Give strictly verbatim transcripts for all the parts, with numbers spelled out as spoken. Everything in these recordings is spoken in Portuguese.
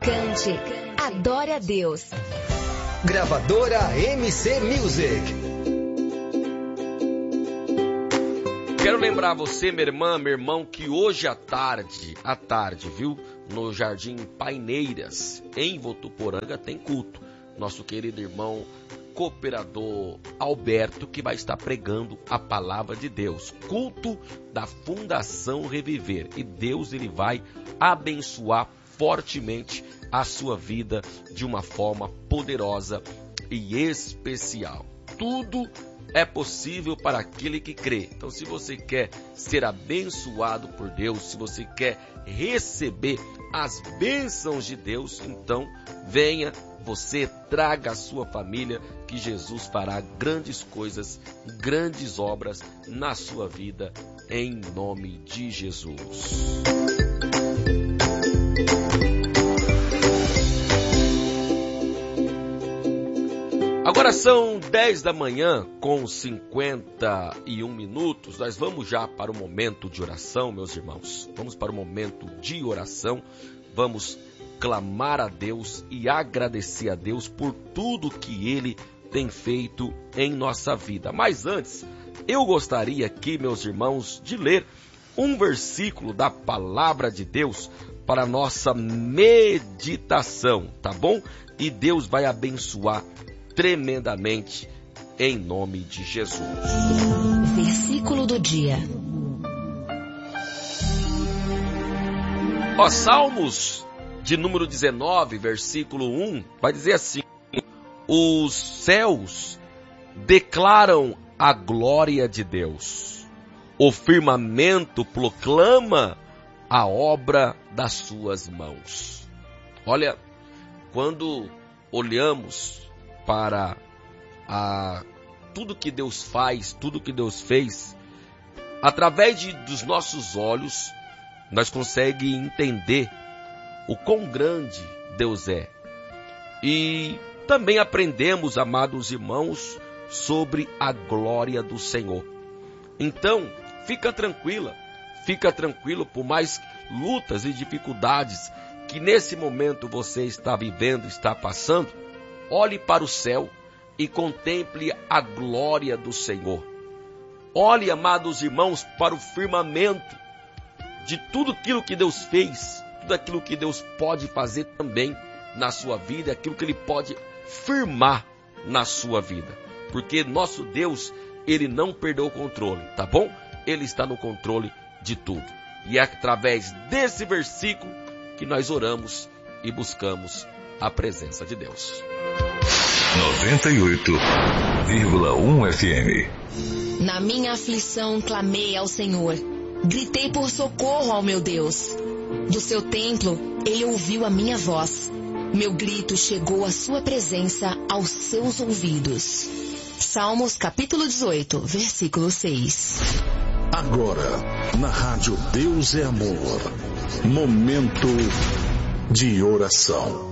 Cante, adore a Deus. Gravadora M C Music. Quero lembrar você, minha irmã, meu irmão, que hoje à tarde, à tarde, viu, no Jardim Paineiras, em Votuporanga, tem culto. Nosso querido irmão cooperador Alberto, que vai estar pregando a palavra de Deus. Culto da Fundação Reviver. E Deus, ele vai abençoar fortemente a sua vida de uma forma poderosa e especial. Tudo é possível para aquele que crê. Então, se você quer ser abençoado por Deus, se você quer receber as bênçãos de Deus, então venha, você traga a sua família, que Jesus fará grandes coisas, grandes obras na sua vida, em nome de Jesus. Agora são dez da manhã com cinquenta e um minutos. Nós vamos já para o momento de oração, meus irmãos. Vamos para o momento de oração. Vamos clamar a Deus e agradecer a Deus por tudo que Ele tem feito em nossa vida. Mas antes, eu gostaria aqui, meus irmãos, de ler um versículo da Palavra de Deus para a nossa meditação, tá bom? E Deus vai abençoar tremendamente, em nome de Jesus. Versículo do dia. Ó, Salmos de número dezenove, versículo um, vai dizer assim: os céus declaram a glória de Deus, o firmamento proclama a obra das suas mãos. Olha, quando olhamos para a, tudo que Deus faz, tudo que Deus fez, através de, dos nossos olhos, nós conseguimos entender o quão grande Deus é. E também aprendemos, amados irmãos, sobre a glória do Senhor. Então, fica tranquila, fica tranquilo, por mais lutas e dificuldades que nesse momento você está vivendo, está passando, olhe para o céu e contemple a glória do Senhor. Olhe, amados irmãos, para o firmamento de tudo aquilo que Deus fez, tudo aquilo que Deus pode fazer também na sua vida, aquilo que Ele pode firmar na sua vida. Porque nosso Deus, Ele não perdeu o controle, tá bom? Ele está no controle de tudo. E é através desse versículo que nós oramos e buscamos a presença de Deus. noventa e oito vírgula um F M. Na minha aflição clamei ao Senhor, gritei por socorro ao meu Deus. Do seu templo ele ouviu a minha voz. Meu grito chegou à sua presença, aos seus ouvidos. Salmos capítulo dezoito, versículo seis. Agora, na rádio Deus é Amor, momento de oração.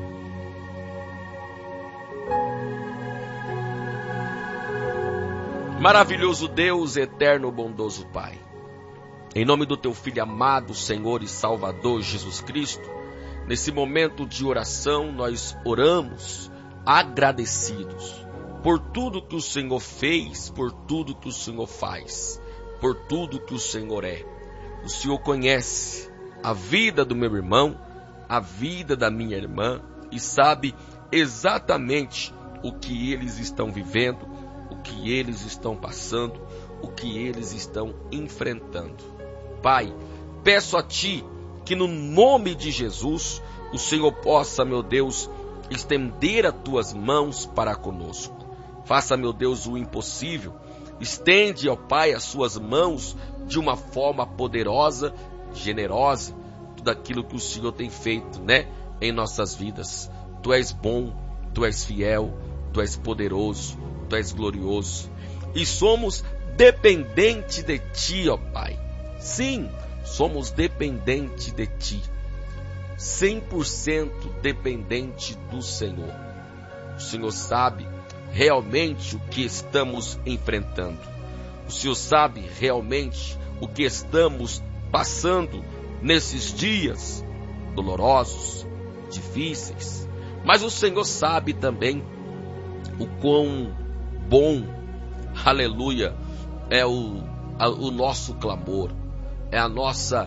Maravilhoso Deus, eterno bondoso Pai, em nome do Teu Filho amado, Senhor e Salvador Jesus Cristo, nesse momento de oração nós oramos agradecidos por tudo que o Senhor fez, por tudo que o Senhor faz, por tudo que o Senhor é. O Senhor conhece a vida do meu irmão, a vida da minha irmã e sabe exatamente o que eles estão vivendo, o que eles estão passando, o que eles estão enfrentando. Pai, peço a Ti que no nome de Jesus, o Senhor possa, meu Deus, estender as Tuas mãos para conosco. Faça, meu Deus, o impossível. Estende, ó Pai, as Suas mãos de uma forma poderosa, generosa, tudo aquilo que o Senhor tem feito, né, em nossas vidas. Tu és bom, Tu és fiel, Tu és poderoso, Tu és glorioso. E somos dependentes de Ti, ó Pai. Sim, somos dependentes de Ti. cem por cento dependente do Senhor. O Senhor sabe realmente o que estamos enfrentando. O Senhor sabe realmente o que estamos passando nesses dias dolorosos. O difíceis, mas o Senhor sabe também o quão bom, aleluia, é o, a, o nosso clamor, é a nossa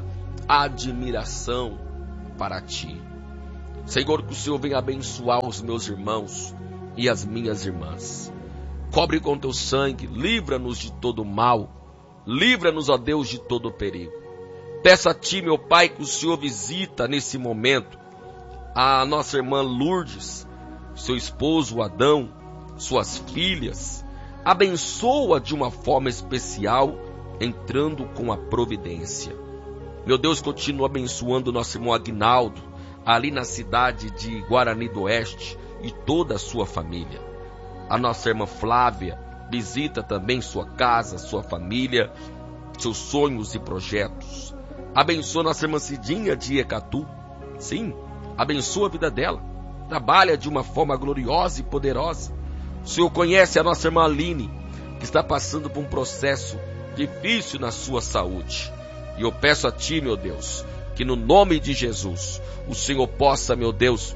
admiração para Ti. Senhor, que o Senhor venha abençoar os meus irmãos e as minhas irmãs. Cobre com Teu sangue, livra-nos de todo mal, livra-nos, ó Deus, de todo perigo. Peço a Ti, meu Pai, que o Senhor visita nesse momento a nossa irmã Lourdes, seu esposo Adão, suas filhas. Abençoa de uma forma especial, entrando com a providência. Meu Deus, continua abençoando nosso irmão Aguinaldo, ali na cidade de Guarani do Oeste, e toda a sua família. A nossa irmã Flávia, visita também sua casa, sua família, seus sonhos e projetos. Abençoa nossa irmã Cidinha de Ecatu. Sim, abençoa a vida dela. Trabalha de uma forma gloriosa e poderosa. O Senhor conhece a nossa irmã Aline, que está passando por um processo difícil na sua saúde. E eu peço a Ti, meu Deus, que no nome de Jesus, o Senhor possa, meu Deus,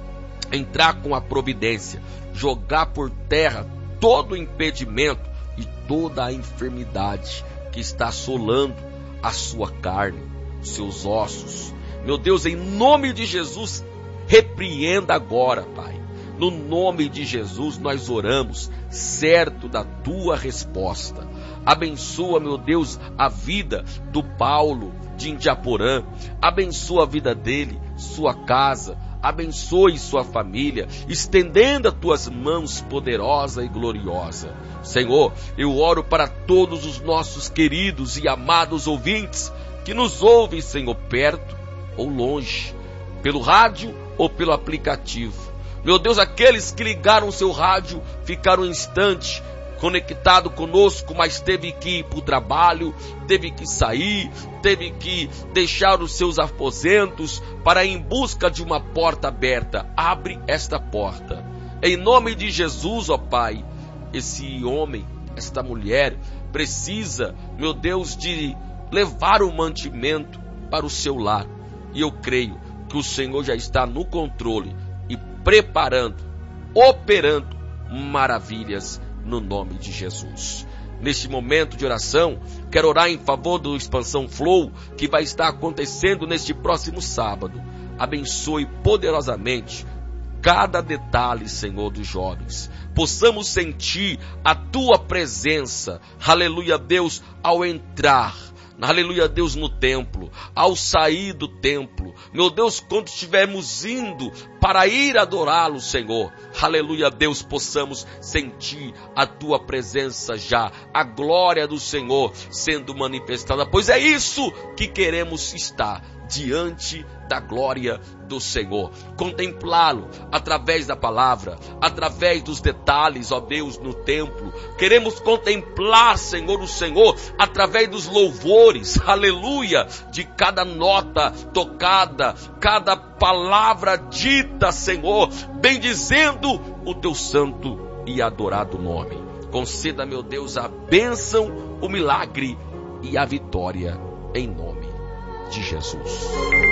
entrar com a providência, jogar por terra todo o impedimento e toda a enfermidade que está assolando a sua carne, seus ossos. Meu Deus, em nome de Jesus, repreenda agora, Pai. No nome de Jesus nós oramos, certo da Tua resposta. Abençoa, meu Deus, a vida do Paulo de Indiaporã. Abençoa a vida dele, sua casa. Abençoe sua família, estendendo as Tuas mãos poderosa e gloriosa. Senhor, eu oro para todos os nossos queridos e amados ouvintes que nos ouvem, Senhor, perto ou longe, pelo rádio ou pelo aplicativo. Meu Deus, aqueles que ligaram seu rádio, ficaram um instante conectado conosco, mas teve que ir para o trabalho, teve que sair, teve que deixar os seus aposentos para ir em busca de uma porta aberta. Abre esta porta. Em nome de Jesus, ó Pai, esse homem, esta mulher, precisa, meu Deus, de levar o mantimento para o seu lar. E eu creio que o Senhor já está no controle e preparando, operando maravilhas no nome de Jesus. Neste momento de oração, quero orar em favor do Expansão Flow, que vai estar acontecendo neste próximo sábado. Abençoe poderosamente cada detalhe, Senhor, dos jovens. Possamos sentir a Tua presença, aleluia, Deus, ao entrar, aleluia, Deus, no templo, ao sair do templo. Meu Deus, quando estivermos indo para ir adorá-lo, Senhor, aleluia, Deus, possamos sentir a Tua presença já, a glória do Senhor sendo manifestada, pois é isso que queremos estar, diante da glória do Senhor, contemplá-lo através da palavra, através dos detalhes, ó Deus, no templo. Queremos contemplar, Senhor, o Senhor através dos louvores, aleluia, de cada nota tocada, cada palavra dita, Senhor, bendizendo o Teu santo e adorado nome. Conceda, meu Deus, a bênção, o milagre e a vitória em nome de Jesus.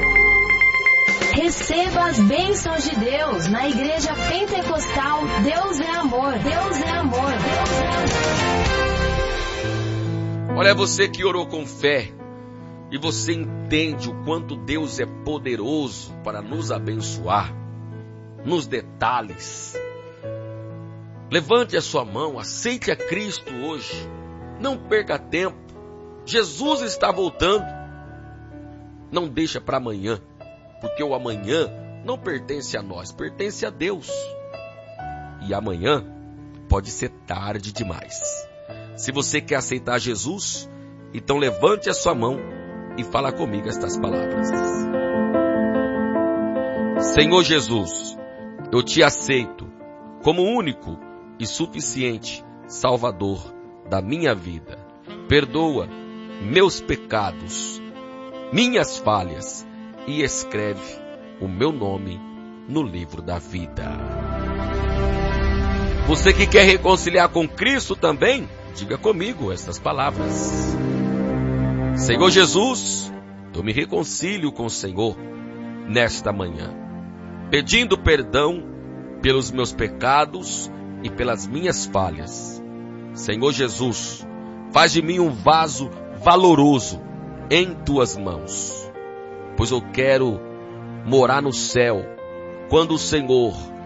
Receba as bênçãos de Deus na Igreja Pentecostal Deus é Amor. Deus é Amor. Deus é Amor. Olha, você que orou com fé e você entende o quanto Deus é poderoso para nos abençoar nos detalhes. Levante a sua mão, aceite a Cristo hoje. Não perca tempo. Jesus está voltando. Não deixa para amanhã, porque o amanhã não pertence a nós, pertence a Deus. E amanhã pode ser tarde demais. Se você quer aceitar Jesus, então levante a sua mão e fala comigo estas palavras. Senhor Jesus, eu Te aceito como único e suficiente Salvador da minha vida. Perdoa meus pecados, minhas falhas, e escreve o meu nome no livro da vida. Você que quer reconciliar com Cristo também, diga comigo estas palavras. Senhor Jesus, eu me reconcilio com o Senhor nesta manhã. pedindo perdão pelos meus pecados e pelas minhas falhas. Senhor Jesus, faz de mim um vaso valoroso em tuas mãos, pois eu quero morar no céu quando o Senhor